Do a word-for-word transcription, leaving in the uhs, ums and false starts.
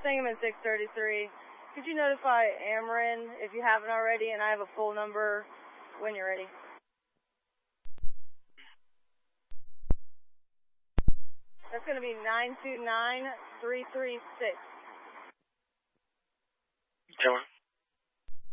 Sangamon six thirty-three. Could you notify Ameren if you haven't already, and I have a full number when you're ready. That's going to be nine two nine, three three six. Taylor.